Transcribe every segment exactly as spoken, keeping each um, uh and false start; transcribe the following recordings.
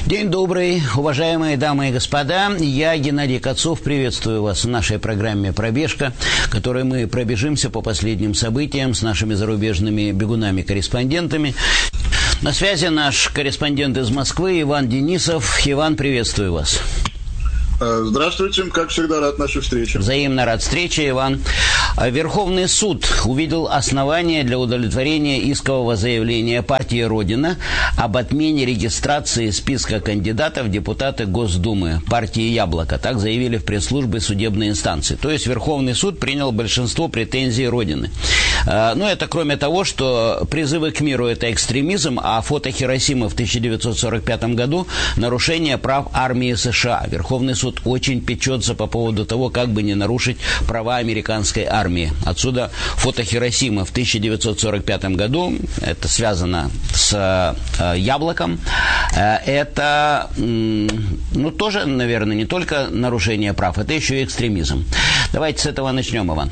День добрый, уважаемые дамы и господа. Я, Геннадий Кацов, приветствую вас в нашей программе «Пробежка», в которой мы пробежимся по последним событиям с нашими зарубежными бегунами-корреспондентами. На связи наш корреспондент из Москвы Иван Денисов. Иван, приветствую вас. Здравствуйте, как всегда, рад нашей встрече. Взаимно рад встрече, Иван. Верховный суд увидел основания для удовлетворения искового заявления партии «Родина» об отмене регистрации списка кандидатов в депутаты Госдумы партии «Яблоко». Так заявили в пресс-службе судебной инстанции. То есть Верховный суд принял большинство претензий «Родины». Ну, это кроме того, что призывы к миру – это экстремизм, а фото Хиросимы в тысяча девятьсот сорок пятом году – нарушение прав армии США. Верховный суд очень печется по поводу того, как бы не нарушить права американской армии. Отсюда фото Хиросимы в тысяча девятьсот сорок пятом году, это связано с э, яблоком, э, это, э, ну, тоже, наверное, не только нарушение прав, это еще и экстремизм. Давайте с этого начнем, Иван.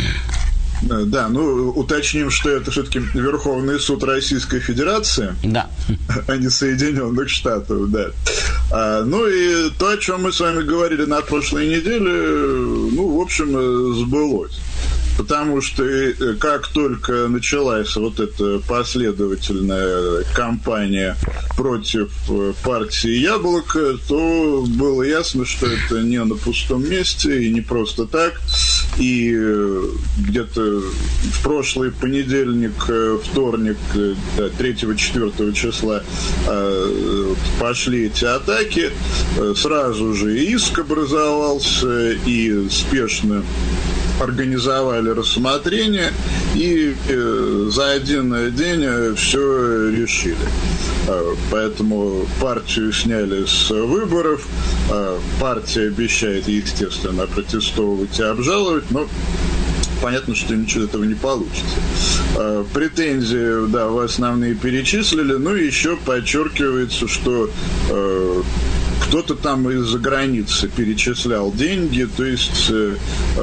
Да, ну, уточним, что это все-таки Верховный суд Российской Федерации, да, а не Соединенных Штатов, да. А, ну и то, о чем мы с вами говорили на прошлой неделе, ну, в общем, сбылось. Потому что как только началась вот эта последовательная кампания против партии «Яблоко», то было ясно, что это не на пустом месте и не просто так. И где-то в прошлый понедельник, вторник, третьего-четвёртого числа пошли эти атаки. Сразу же иск образовался, и спешно организовали рассмотрение, и э, за один день все решили. Э, поэтому партию сняли с выборов. Э, партия обещает, естественно, протестовывать и обжаловать, но понятно, что ничего этого не получится. Э, претензии, да, в основные перечислили, но еще подчеркивается, что э, кто-то там из-за границы перечислял деньги, то есть э,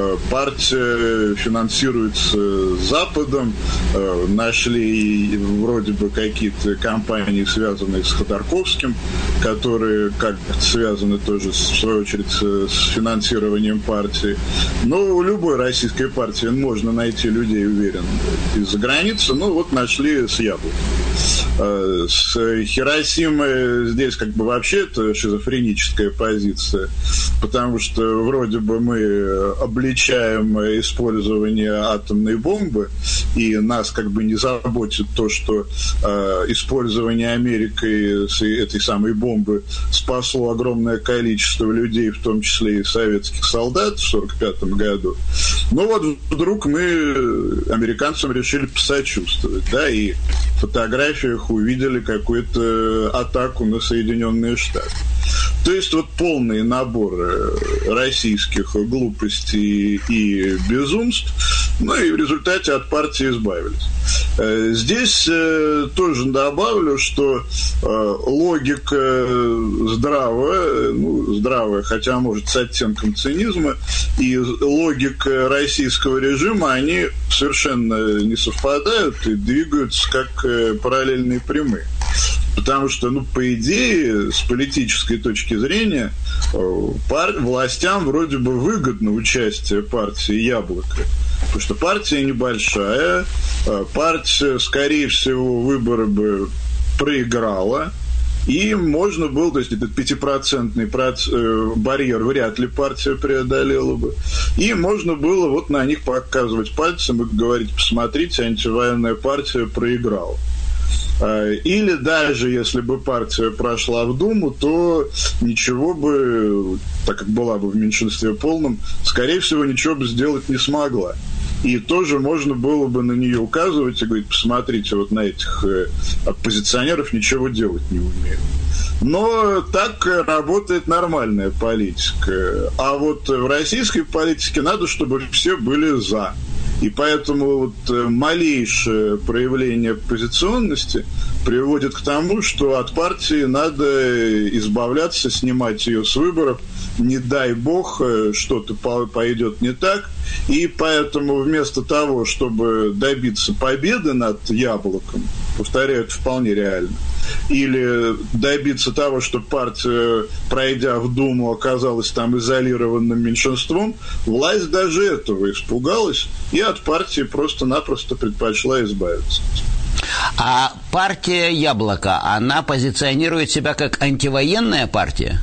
партия финансируется Западом, э, нашли вроде бы какие-то компании, связанные с Ходорковским, которые как-то связаны тоже, в свою очередь, с финансированием партии. Но у любой российской партии можно найти людей, уверен, из-за границы, ну вот нашли с Яблоком. Э, с Хиросимой здесь как бы вообще это шизофреническая позиция, потому что вроде бы мы обличаем использование атомной бомбы, и нас как бы не заботит то, что э, использование Америкой этой самой бомбы спасло огромное количество людей, в том числе и советских солдат в сорок пятом году. Но вот вдруг мы американцам решили посочувствовать, да, и в фотографиях увидели какую-то атаку на Соединенные Штаты. То есть вот полный набор российских глупостей и безумств, ну и в результате от партии избавились. Здесь тоже добавлю, что логика здравая, ну, здравая, хотя, может, с оттенком цинизма, и логика российского режима, они совершенно не совпадают и двигаются как параллельные прямые. Потому что, ну, по идее, с политической точки зрения, пар- властям вроде бы выгодно участие партии «Яблоко». Потому что партия небольшая, партия, скорее всего, выборы бы проиграла, и можно было, то есть этот пятипроцентный барьер вряд ли партия преодолела бы, и можно было вот на них показывать пальцем и говорить: посмотрите, антивоенная партия проиграла. Или даже если бы партия прошла в Думу, то ничего бы, так как была бы в меньшинстве полном, скорее всего, ничего бы сделать не смогла. И тоже можно было бы на нее указывать и говорить: посмотрите, вот на этих оппозиционеров ничего делать не умеют. Но так работает нормальная политика. А вот в российской политике надо, чтобы все были «за». И поэтому вот малейшее проявление оппозиционности приводит к тому, что от партии надо избавляться, снимать ее с выборов. Не дай бог, что-то пойдет не так. И поэтому вместо того, чтобы добиться победы над «Яблоком», повторяю, это вполне реально. Или добиться того, что партия, пройдя в Думу, оказалась там изолированным меньшинством, власть даже этого испугалась и от партии просто-напросто предпочла избавиться. А партия «Яблоко», она позиционирует себя как антивоенная партия?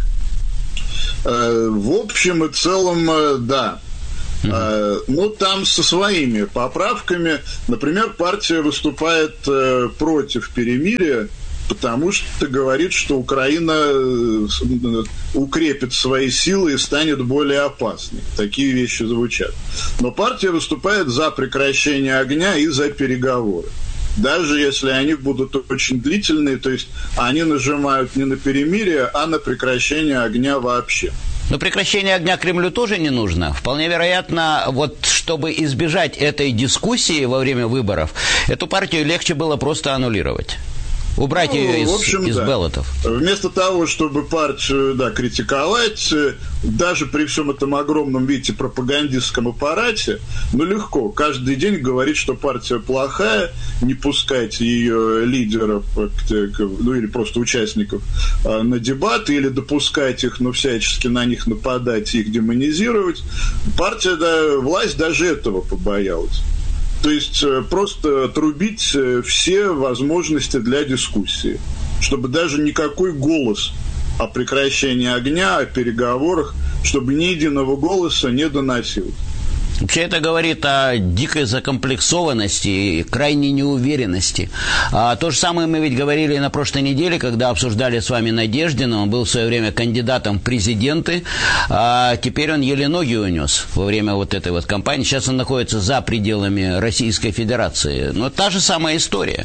В общем и целом, да. Uh-huh. Ну, там со своими поправками. Например, партия выступает против перемирия, потому что говорит, что Украина укрепит свои силы и станет более опасной. Такие вещи звучат. Но партия выступает за прекращение огня и за переговоры. Даже если они будут очень длительные, то есть они нажимают не на перемирие, а на прекращение огня вообще. Но прекращение огня Кремлю тоже не нужно. Вполне вероятно, вот чтобы избежать этой дискуссии во время выборов, эту партию легче было просто аннулировать. Убрать ну, ее из, общем, из да. баллотов. Вместо того, чтобы партию да, критиковать, даже при всем этом огромном, видите, пропагандистском аппарате, ну легко, каждый день говорить, что партия плохая, не пускать ее лидеров, ну или просто участников на дебаты, или допускать их, но всячески на них нападать и их демонизировать. Партия, да, власть даже этого побоялась. То есть просто трубить все возможности для дискуссии, чтобы даже никакой голос о прекращении огня, о переговорах, чтобы ни единого голоса не доносил. Вообще это говорит о дикой закомплексованности и крайней неуверенности. А то же самое мы ведь говорили на прошлой неделе, когда обсуждали с вами Надеждина. Он был в свое время кандидатом в президенты, а теперь он еле ноги унес во время вот этой вот кампании. Сейчас он находится за пределами Российской Федерации. Но та же самая история.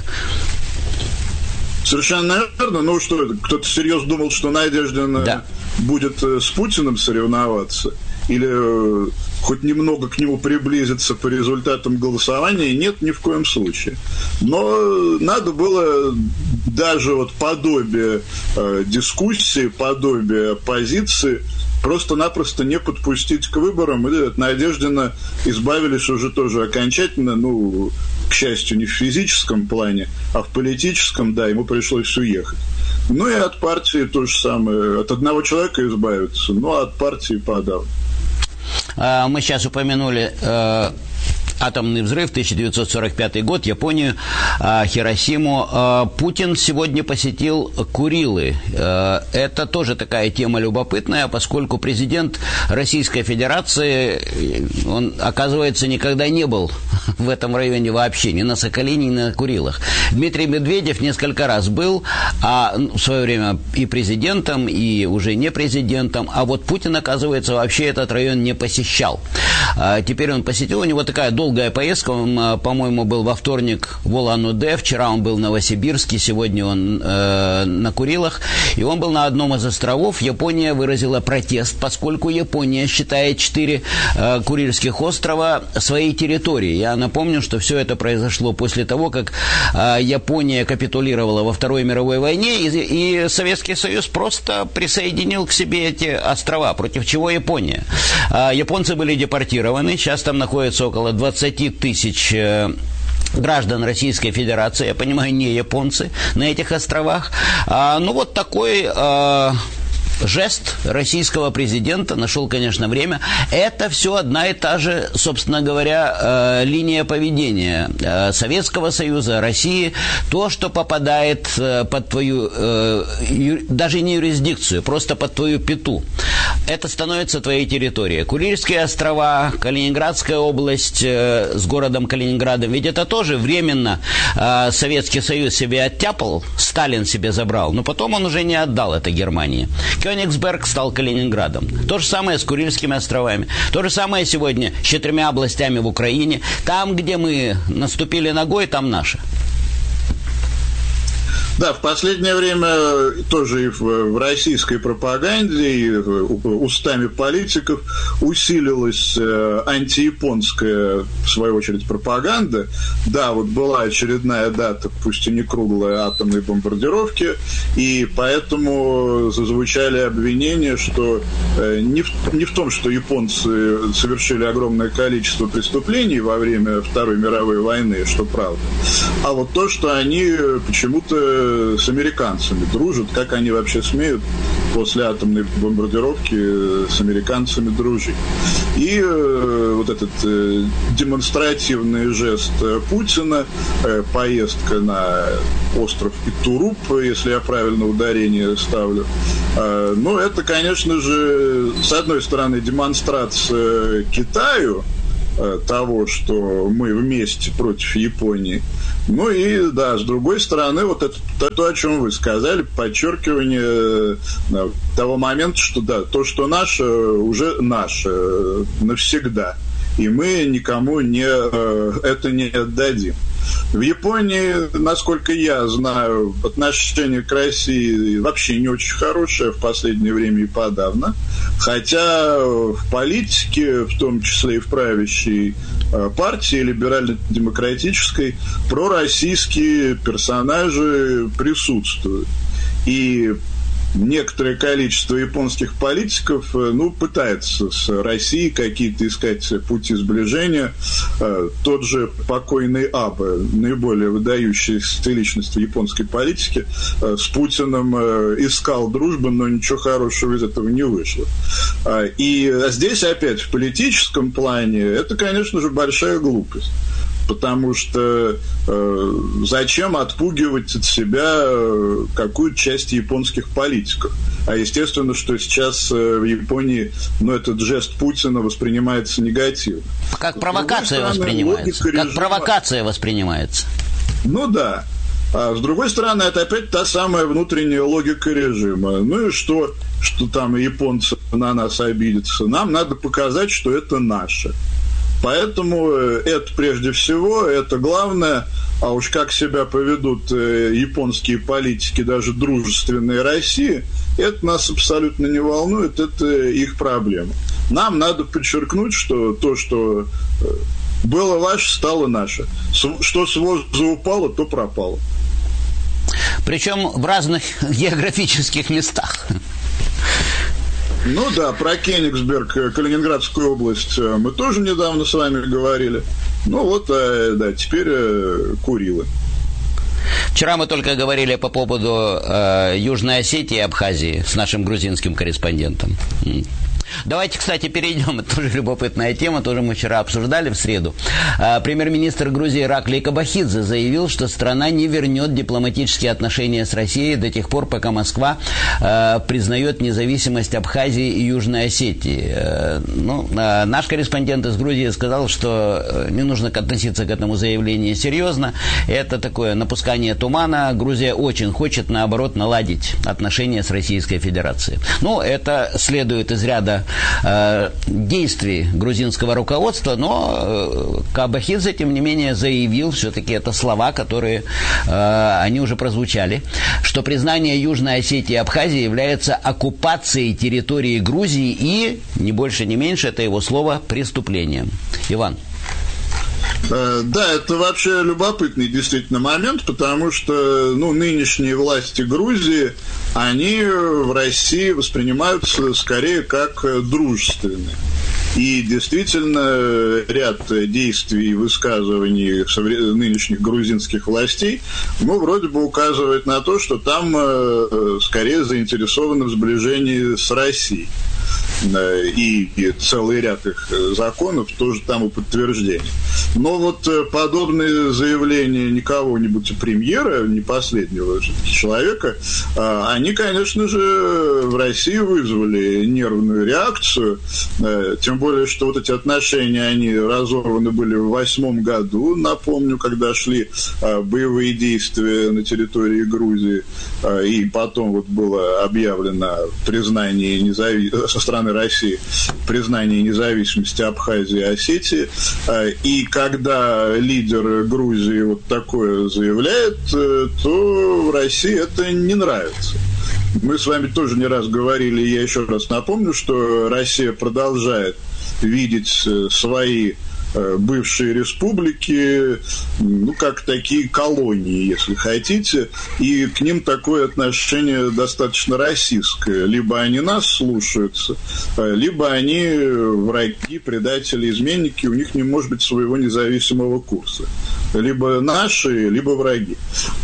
Совершенно верно. Ну что, кто-то серьезно думал, что Надеждин да. будет с Путиным соревноваться? Или хоть немного к нему приблизиться по результатам голосования? Нет, ни в коем случае. Но надо было даже вот подобие э, дискуссии, подобие позиции просто-напросто не подпустить к выборам. И от Надеждина избавились уже тоже окончательно, ну, к счастью, не в физическом плане, а в политическом, да, ему пришлось уехать. Ну и от партии то же самое. От одного человека избавиться, ну а от партии подавно. Мы сейчас упомянули э, атомный взрыв, тысяча девятьсот сорок пятый год, Японию, э, Хиросиму. Э, Путин сегодня посетил Курилы. Э, это тоже такая тема любопытная, поскольку президент Российской Федерации, он, оказывается, никогда не был в этом районе вообще, ни на Сахалине, ни на Курилах. Дмитрий Медведев несколько раз был, а в свое время и президентом, и уже не президентом, а вот Путин, оказывается, вообще этот район не посещал. А теперь он посетил, у него такая долгая поездка, он, по-моему, был во вторник в Улан-Удэ, вчера он был в Новосибирске, сегодня он э, на Курилах, и он был на одном из островов. Япония выразила протест, поскольку Япония считает четыре э, Курильских острова своей территорией. Я напомню, что все это произошло после того, как э, Япония капитулировала во Второй мировой войне, и, и Советский Союз просто присоединил к себе эти острова, против чего Япония. Э, японцы были депортированы, сейчас там находится около двадцать тысяч э, граждан Российской Федерации, я понимаю, не японцы, на этих островах. А, ну, вот такой э, жест российского президента нашел, конечно, время. Это все одна и та же, собственно говоря, э, линия поведения э, Советского Союза, России. То, что попадает э, под твою, э, ю, даже не юрисдикцию, просто под твою пяту, это становится твоей территорией. Курильские острова, Калининградская область э, с городом Калининградом, ведь это тоже временно э, Советский Союз себе оттяпал, Сталин себе забрал, но потом он уже не отдал это Германии. Кёнигсберг стал Калининградом. То же самое с Курильскими островами. То же самое сегодня с четырьмя областями в Украине. Там, где мы наступили ногой, там наше. Да, в последнее время тоже и в, в российской пропаганде, и устами политиков усилилась э, антияпонская, в свою очередь, пропаганда. Да, вот была очередная дата, пусть и не круглая, атомной бомбардировки, и поэтому зазвучали обвинения, что э, не, в, не в том, что японцы совершили огромное количество преступлений во время Второй мировой войны, что правда, а вот то, что они почему-то с американцами дружат, как они вообще смеют после атомной бомбардировки с американцами дружить. И э, вот этот э, демонстративный жест Путина, э, поездка на остров Итуруп, если я правильно ударение ставлю, э, ну, это, конечно же, с одной стороны, демонстрация Китаю э, того, что мы вместе против Японии. Ну и, да, с другой стороны, вот это то, о чем вы сказали, подчеркивание да, того момента, что, да, то, что наше, уже наше навсегда, и мы никому не, это не отдадим. В Японии, насколько я знаю, отношение к России вообще не очень хорошее в последнее время и подавно. Хотя в политике, в том числе и в правящей партии либерально-демократической, пророссийские персонажи присутствуют. И некоторое количество японских политиков, ну, пытается с Россией какие-то искать пути сближения. Тот же покойный Абе, наиболее выдающаяся личность в японской политике, с Путиным искал дружбы, но ничего хорошего из этого не вышло. И здесь опять в политическом плане это, конечно же, большая глупость. Потому что э, зачем отпугивать от себя э, какую-то часть японских политиков? А естественно, что сейчас э, в Японии, ну, этот жест Путина воспринимается негативно. Как провокация воспринимается. Как режима... провокация воспринимается. Ну да. А с другой стороны, это опять та самая внутренняя логика режима. Ну и что, что там японцы на нас обидятся? Нам надо показать, что это наше. Поэтому это прежде всего, это главное, а уж как себя поведут японские политики, даже дружественные России, это нас абсолютно не волнует, это их проблема. Нам надо подчеркнуть, что то, что было ваше, стало наше. Что с воздуха упало, то пропало. Причем в разных географических местах. Ну да, про Кёнигсберг, Калининградскую область мы тоже недавно с вами говорили. Ну вот, да, теперь Курилы. Вчера мы только говорили по поводу э, Южной Осетии и Абхазии с нашим грузинским корреспондентом. Давайте, кстати, перейдем. Это тоже любопытная тема, тоже мы вчера обсуждали в среду. Премьер-министр Грузии Ираклий Кобахидзе заявил, что страна не вернет дипломатические отношения с Россией до тех пор, пока Москва признает независимость Абхазии и Южной Осетии. Ну, наш корреспондент из Грузии сказал, что не нужно относиться к этому заявлению серьезно. Это такое напускание тумана. Грузия очень хочет, наоборот, наладить отношения с Российской Федерацией. Ну, это следует из ряда действий грузинского руководства, но Кобахидзе, тем не менее, заявил, все-таки это слова, которые э, они уже прозвучали, что признание Южной Осетии и Абхазии является оккупацией территории Грузии и, ни больше, ни меньше, это его слово, преступлением. Иван. Да, это вообще любопытный действительно момент, потому что ну, нынешние власти Грузии, они в России воспринимаются скорее как дружественные. И действительно ряд действий и высказываний нынешних грузинских властей, ну, вроде бы указывает на то, что там скорее заинтересованы в сближении с Россией. И, и целый ряд их законов тоже тому подтверждение. Но вот подобные заявления не кого-нибудь, а премьера, не последнего человека, они, конечно же, в России вызвали нервную реакцию, тем более, что вот эти отношения, они разорваны были в восьмом году, напомню, когда шли боевые действия на территории Грузии, и потом вот было объявлено признание незави... со стороны стороны России признание независимости Абхазии и Осетии. И когда лидер Грузии вот такое заявляет, то в России это не нравится. Мы с вами тоже не раз говорили, я еще раз напомню, что Россия продолжает видеть свои бывшие республики, ну, как такие колонии, если хотите, и к ним такое отношение достаточно российское. Либо они нас слушаются, либо они враги, предатели, изменники, у них не может быть своего независимого курса. Либо наши, либо враги.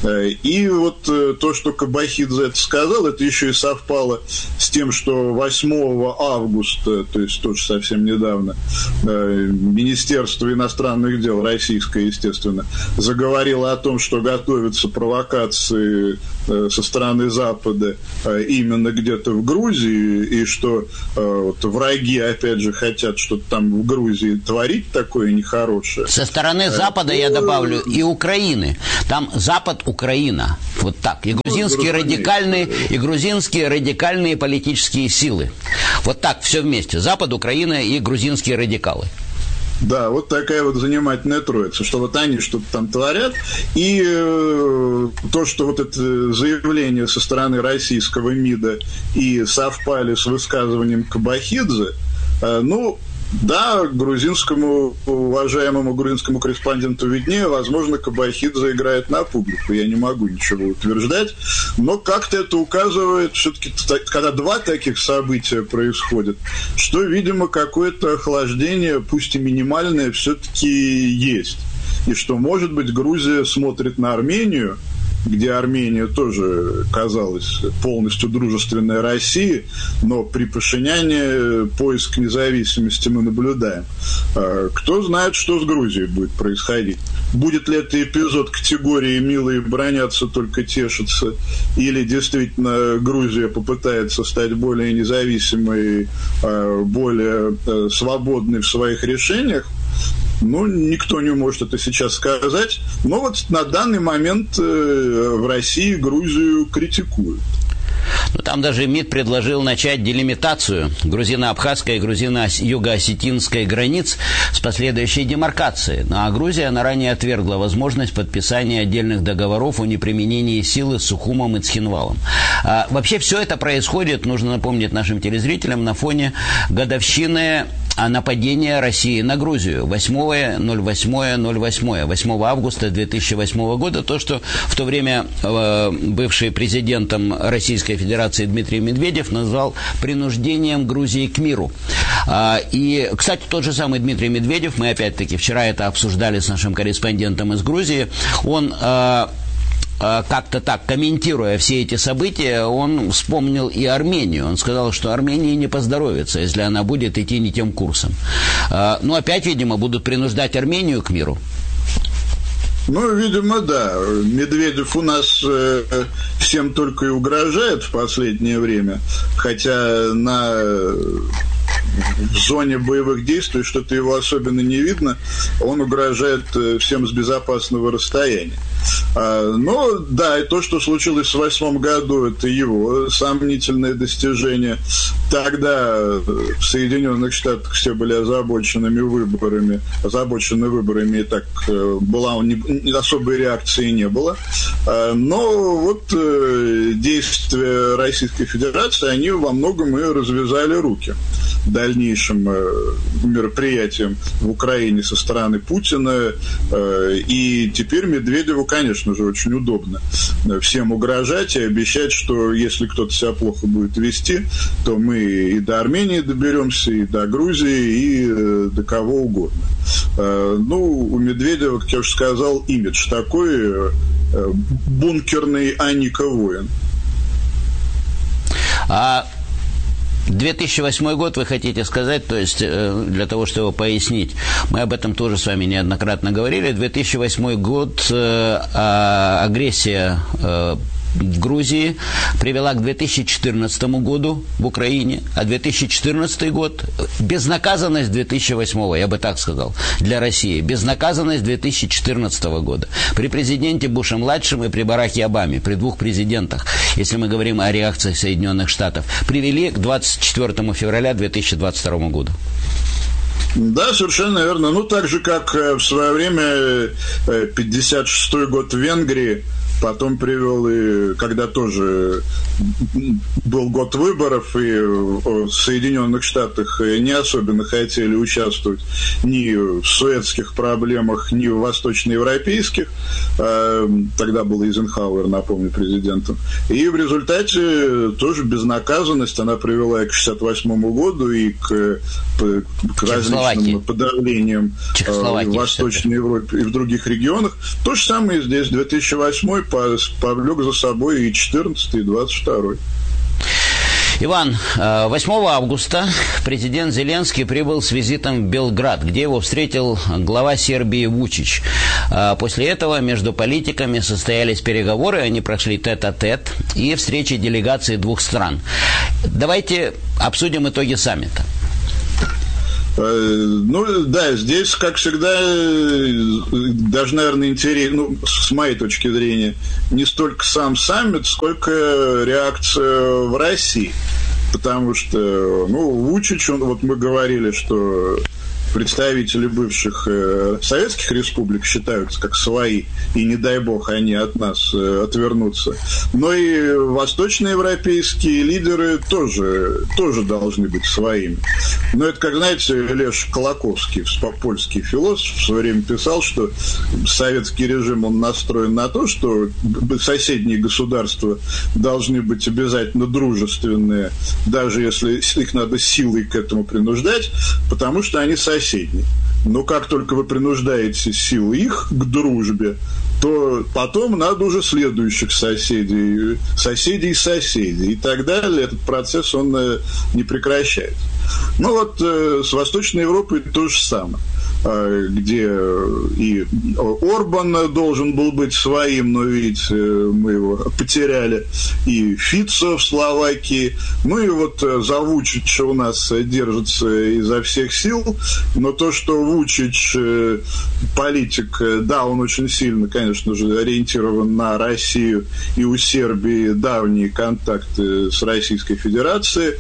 И вот то, что Кабахидзе это сказал, это еще и совпало с тем, что восьмого августа, то есть тоже совсем недавно, Министерство Министерство иностранных дел, российское, естественно, заговорило о том, что готовятся провокации со стороны Запада именно где-то в Грузии, и что вот, враги, опять же, хотят что-то там в Грузии творить такое нехорошее. Со стороны Запада, я добавлю, и Украины. Там Запад, Украина. Вот так. И грузинские радикальные, и грузинские радикальные политические силы. Вот так все вместе. Запад, Украина и грузинские радикалы. Да, вот такая вот занимательная троица, что вот они что-то там творят, и э, то, что вот это заявление со стороны российского МИДа и совпали с высказыванием Кабахидзе, э, ну, да, грузинскому, уважаемому грузинскому корреспонденту виднее, возможно, Кабахидзе играет на публику, я не могу ничего утверждать, но как-то это указывает, все-таки, когда два таких события происходят, что, видимо, какое-то охлаждение, пусть и минимальное, все-таки есть, и что, может быть, Грузия смотрит на Армению, где Армения тоже казалась полностью дружественной России, но при Пашиняне поиск независимости мы наблюдаем. Кто знает, что с Грузией будет происходить. Будет ли это эпизод категории «милые бронятся, только тешатся», или действительно Грузия попытается стать более независимой, более свободной в своих решениях? Ну, никто не может это сейчас сказать. Но вот на данный момент в России Грузию критикуют. Ну, там даже МИД предложил начать делимитацию грузино-абхазской и грузино-юго-осетинской границ с последующей демаркацией. Ну, а Грузия, она ранее отвергла возможность подписания отдельных договоров о неприменении силы с Сухумом и Цхинвалом. А, вообще все это происходит, нужно напомнить нашим телезрителям, на фоне годовщины нападения России на Грузию восьмого ноль восьмого ноль восьмого, восьмого августа две тысячи восьмого года, то, что в то время э, бывший президентом Российской Федерации Дмитрий Медведев назвал принуждением Грузии к миру. А, и, кстати, тот же самый Дмитрий Медведев, мы опять-таки вчера это обсуждали с нашим корреспондентом из Грузии, он... Э, как-то так, комментируя все эти события, он вспомнил и Армению. Он сказал, что Армении не поздоровится, если она будет идти не тем курсом. Ну, опять, видимо, будут принуждать Армению к миру. Ну, видимо, да. Медведев у нас э, всем только и угрожает в последнее время, хотя на... в зоне боевых действий что-то его особенно не видно, он угрожает всем с безопасного расстояния. Но, да, и то, что случилось в восьмом году, это его сомнительное достижение. Тогда в Соединенных Штатах все были озабоченными выборами, озабочены выборами, и так была, особой реакции не было. Но вот действия Российской Федерации, они во многом и развязали руки дальнейшим мероприятиям в Украине со стороны Путина, и теперь Медведеву, конечно же, очень удобно всем угрожать и обещать, что если кто-то себя плохо будет вести, то мы и до Армении доберемся, и до Грузии, и до кого угодно. Ну, у Медведева, как я уже сказал, имидж такой, бункерный Аника воин. А две тысячи восьмой год, вы хотите сказать, то есть для того, чтобы пояснить, мы об этом тоже с вами неоднократно говорили, две тысячи восьмой год, э, агрессия э, в Грузии привела к две тысячи четырнадцатому году в Украине, а две тысячи четырнадцатый год – безнаказанность две тысячи восьмого, я бы так сказал, для России. Безнаказанность две тысячи четырнадцатого года. При президенте Буше-младшем и при Бараке Обаме, при двух президентах, если мы говорим о реакции Соединенных Штатов, привели к двадцать четвёртому февраля две тысячи двадцать второму году. Да, совершенно верно. Ну, так же, как в свое время пятьдесят шестой год в Венгрии, потом привел и, когда тоже был год выборов, и в Соединенных Штатах не особенно хотели участвовать ни в суэцких проблемах, ни в восточноевропейских. Тогда был Эйзенхауэр, напомню, президентом. И в результате тоже безнаказанность, она привела и к шестьдесят восьмому году, и к, к различным подавлениям в Восточной Европе и в других регионах. То же самое и здесь. две тысячи восьмой повлек за собой и четырнадцатый, и двадцать второй. Иван, восьмого августа президент Зеленский прибыл с визитом в Белград, где его встретил глава Сербии Вучич. После этого между политиками состоялись переговоры, они прошли тет-а-тет и встречи делегаций двух стран. Давайте обсудим итоги саммита. Ну, да, здесь, как всегда, даже, наверное, интерес, ну, с моей точки зрения, не столько сам саммит, сколько реакция в России. Потому что, ну, Вучич, он, вот мы говорили, что представители бывших э, советских республик считаются как свои, и не дай бог они от нас э, отвернутся. Но и восточноевропейские лидеры тоже, тоже должны быть своими. Но это, как знаете, Леш Колоковский, польский философ, в свое время писал, что советский режим, он настроен на то, что соседние государства должны быть обязательно дружественные, даже если их надо силой к этому принуждать, потому что они соседи. Соседние. Но как только вы принуждаете силу их к дружбе, то потом надо уже следующих соседей, соседей соседей и так далее. Этот процесс, он не прекращается. Ну вот с Восточной Европой то же самое, где и Орбан должен был быть своим, но, видите, мы его потеряли, и Фицо в Словакии, ну и вот за Вучича у нас держится изо всех сил, но то, что Вучич политик, да, он очень сильно, конечно же, ориентирован на Россию, и у Сербии давние контакты с Российской Федерацией,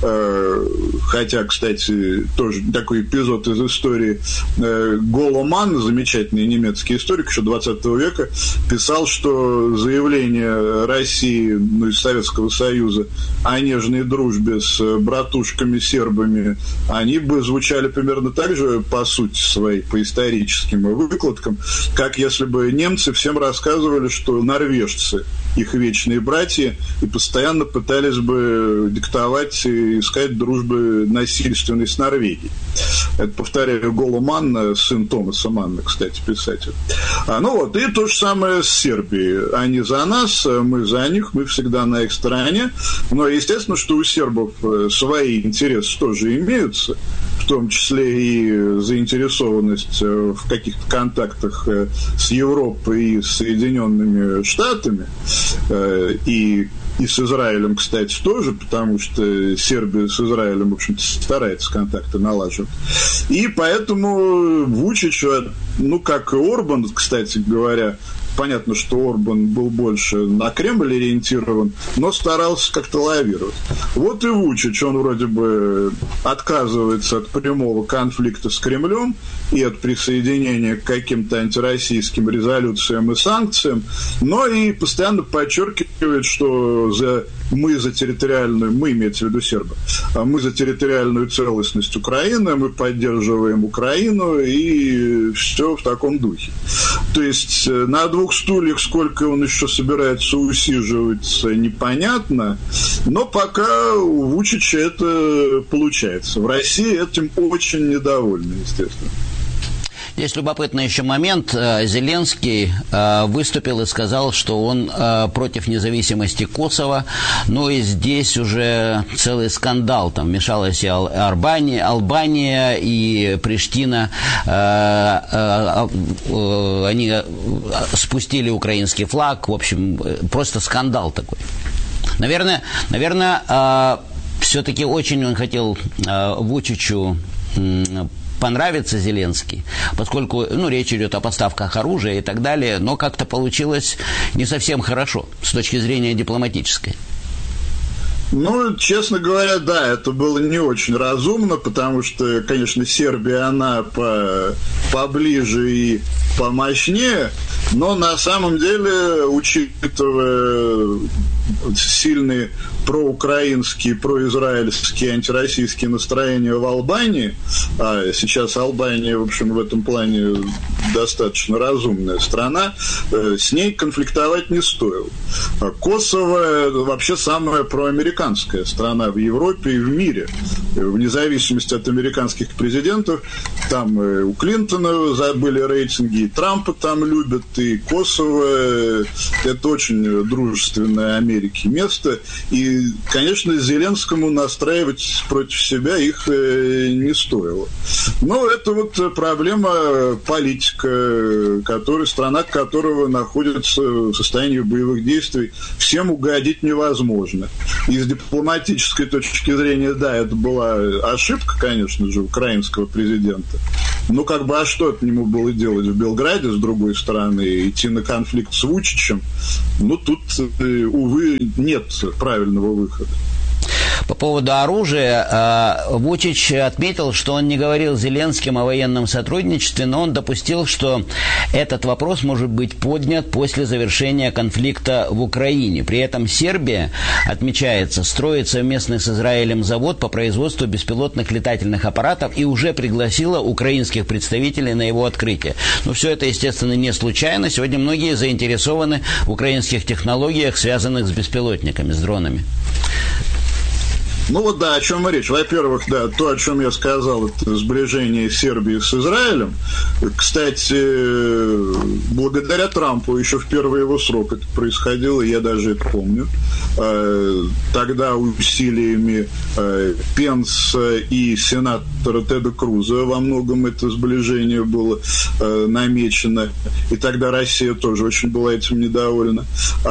хотя, кстати, тоже такой эпизод из истории. Голо Манн, замечательный немецкий историк еще двадцатого века, писал, что заявления России, ну, из Советского Союза о нежной дружбе с братушками-сербами, они бы звучали примерно так же, по сути своей, по историческим выкладкам, как если бы немцы всем рассказывали, что норвежцы их вечные братья, и постоянно пытались бы диктовать и искать дружбы насильственной с Норвегией. Это, повторяю, Голо Манн, сын Томаса Манна, кстати, писатель. А, ну вот, и то же самое с Сербией. Они за нас, мы за них, мы всегда на их стороне. Но, естественно, что у сербов свои интересы тоже имеются, в том числе и заинтересованность в каких-то контактах с Европой и с Соединенными Штатами, и И с Израилем, кстати, тоже, потому что Сербия с Израилем, в общем-то, старается контакты налаживать. И поэтому Вучич, ну, как и Орбан, кстати говоря, понятно, что Орбан был больше на Кремль ориентирован, но старался как-то лавировать. Вот и Вучич, он вроде бы отказывается от прямого конфликта с Кремлем и от присоединения к каким-то антироссийским резолюциям и санкциям, но и постоянно подчеркивает, что за, мы за территориальную, мы, имеется в виду сербы, мы за территориальную целостность Украины, мы поддерживаем Украину, и все в таком духе. То есть на двух стульях сколько он еще собирается усиживаться, непонятно, но пока у Вучича это получается. В России этим очень недовольны, естественно. Здесь любопытный еще момент. Зеленский выступил и сказал, что он против независимости Косово, но и здесь уже целый скандал. Там вмешалась и Албания, Албания и Приштина. Они спустили украинский флаг. В общем, просто скандал такой. Наверное, наверное, все-таки очень он хотел Вучичу понравится Зеленский, поскольку, ну, речь идет о поставках оружия и так далее, но как-то получилось не совсем хорошо с точки зрения дипломатической. Ну, честно говоря, да, это было не очень разумно, потому что, конечно, Сербия, она по, поближе и помощнее, но на самом деле, учитывая сильные проукраинские, произраильские, антироссийские настроения в Албании, а сейчас Албания, в общем, в этом плане достаточно разумная страна, с ней конфликтовать не стоило. Косово вообще самая проамериканская страна в Европе и в мире, вне зависимости от американских президентов. Там у Клинтона забыли рейтинги, и Трампа там любят, и Косово – это очень дружественное Америке место. И, конечно, Зеленскому настраивать против себя их не стоило. Но это вот проблема политика, который, страна которого находится в состоянии боевых действий. Всем угодить невозможно. И с дипломатической точки зрения, да, это была ошибка, конечно же, украинского президента. Ну, как бы, а что от нему было делать в Белграде, с другой стороны, идти на конфликт с Вучичем? Ну, тут, увы, нет правильного выхода. По поводу оружия, Вучич отметил, что он не говорил с Зеленским о военном сотрудничестве, но он допустил, что этот вопрос может быть поднят после завершения конфликта в Украине. При этом Сербия, отмечается, строит совместный с Израилем завод по производству беспилотных летательных аппаратов и уже пригласила украинских представителей на его открытие. Но все это, естественно, не случайно. Сегодня многие заинтересованы в украинских технологиях, связанных с беспилотниками, с дронами. Ну вот да, о чем и речь. Во-первых, да, то, о чем я сказал, это сближение Сербии с Израилем. Кстати, благодаря Трампу еще в первый его срок это происходило, я даже это помню. Тогда усилиями Пенса и сенатора Теда Круза во многом это сближение было намечено. И тогда Россия тоже очень была этим недовольна.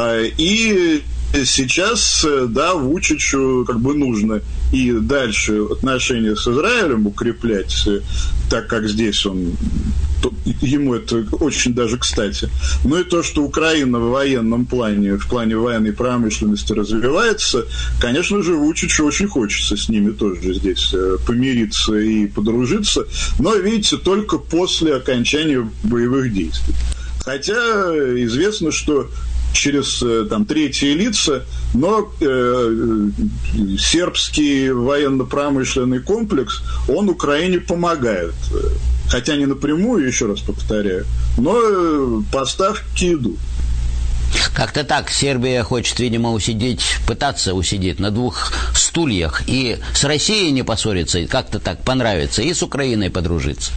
И сейчас, да, Вучичу как бы нужно и дальше отношения с Израилем укреплять, так как здесь он, ему это очень даже кстати. Ну и то, что Украина в военном плане, в плане военной промышленности развивается, конечно же, Вучичу очень хочется с ними тоже здесь помириться и подружиться, но, видите, только после окончания боевых действий. Хотя известно, что через там, третьи лица, но э, сербский военно-промышленный комплекс, он Украине помогает. Хотя не напрямую, еще раз повторяю, но поставки идут. Как-то так Сербия хочет, видимо, усидеть, пытаться усидеть на двух стульях. И с Россией не поссориться, и как-то так понравится, и с Украиной подружиться.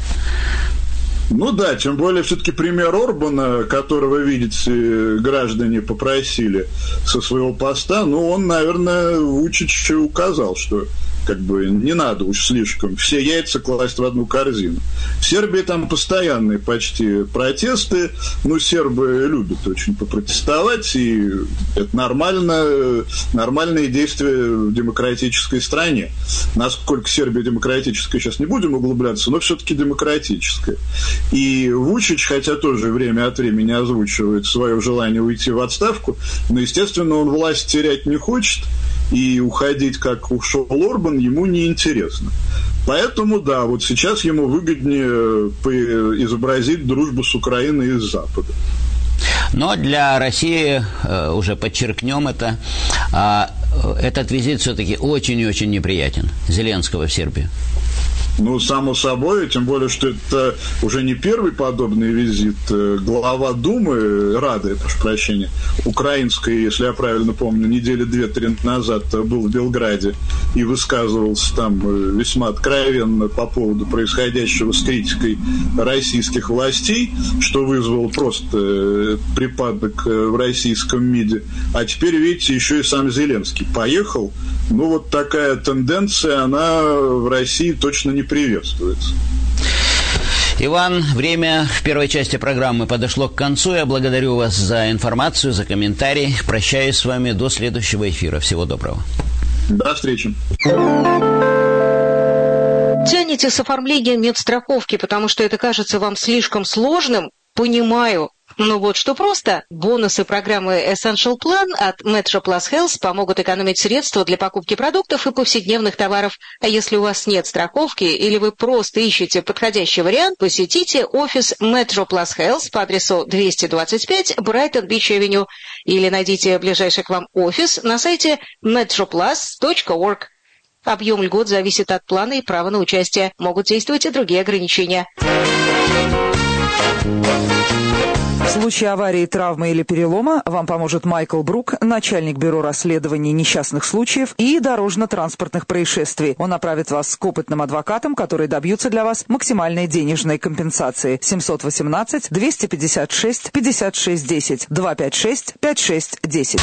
Ну да, тем более все-таки пример Орбана, которого, видите, граждане попросили со своего поста, ну он, наверное, Вучич указал, что как бы не надо уж слишком все яйца класть в одну корзину. В Сербии там постоянные почти протесты, ну сербы любят очень попротестовать, и это нормально, нормальные действия в демократической стране. Насколько Сербия демократическая, сейчас не будем углубляться, но все-таки демократическая. И Вучич, хотя тоже время от времени озвучивает свое желание уйти в отставку, но, естественно, он власть терять не хочет, и уходить, как ушел Орбан, ему неинтересно. Поэтому, да, вот сейчас ему выгоднее изобразить дружбу с Украиной из Запада. Но для России, уже подчеркнем это, этот визит все-таки очень и очень неприятен, Зеленского в Сербию. Ну, само собой, тем более, что это уже не первый подобный визит. Глава Думы, Рады, прошу прощения, украинской, если я правильно помню, недели две-три назад был в Белграде и высказывался там весьма откровенно по поводу происходящего с критикой российских властей, что вызвало просто припадок в российском МИДе. А теперь, видите, еще и сам Зеленский поехал. Ну, вот такая тенденция, она в России точно не приветствуется. Иван, время в первой части программы подошло к концу. Я благодарю вас за информацию, за комментарии. Прощаюсь с вами до следующего эфира. Всего доброго. До встречи. Тянете с оформлением медстраховки, потому что это кажется вам слишком сложным? Понимаю. Ну вот что просто. Бонусы программы Essential Plan от Metro Plus Health помогут экономить средства для покупки продуктов и повседневных товаров. А если у вас нет страховки или вы просто ищете подходящий вариант, посетите офис Metro Plus Health по адресу двести двадцать пять Brighton Beach Avenue или найдите ближайший к вам офис на сайте metroplus точка org. Объем льгот зависит от плана и права на участие. Могут действовать и другие ограничения. В случае аварии, травмы или перелома вам поможет Майкл Брук, начальник бюро расследований несчастных случаев и дорожно-транспортных происшествий. Он направит вас к опытным адвокатам, которые добьются для вас максимальной денежной компенсации. семьсот восемнадцать двести пятьдесят шесть пятьдесят шесть десять два пять шесть пять шесть десять.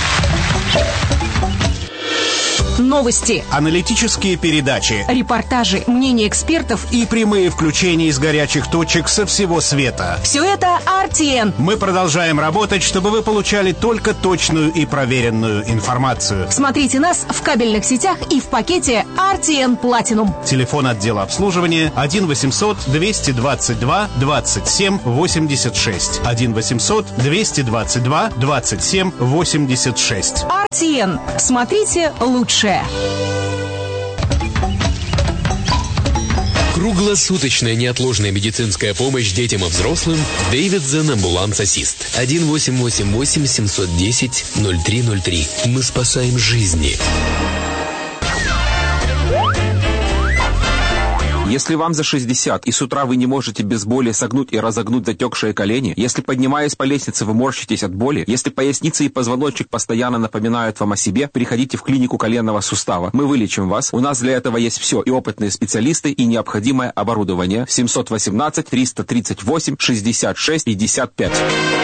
Новости, аналитические передачи, репортажи, мнения экспертов и прямые включения из горячих точек со всего света. Все это ар ти эн. Мы продолжаем работать, чтобы вы получали только точную и проверенную информацию. Смотрите нас в кабельных сетях и в пакете ар ти эн Platinum. Телефон отдела обслуживания один восемьсот двести двадцать два двадцать семь восемьдесят шесть. один восемьсот двести двадцать два двадцать семь восемьдесят шесть. ар ти эн. Смотрите лучшее. Круглосуточная неотложная медицинская помощь детям и взрослым. Davidson Ambulance Assist. один восемь восемь восемь семьсот десять ноль три ноль три. Мы спасаем жизни. Если вам за шестьдесят, и с утра вы не можете без боли согнуть и разогнуть затекшие колени, если, поднимаясь по лестнице, вы морщитесь от боли, если поясница и позвоночник постоянно напоминают вам о себе, приходите в клинику коленного сустава. Мы вылечим вас. У нас для этого есть все, и опытные специалисты, и необходимое оборудование. семьсот восемнадцать триста тридцать восемь шестьдесят шесть пятьдесят пять.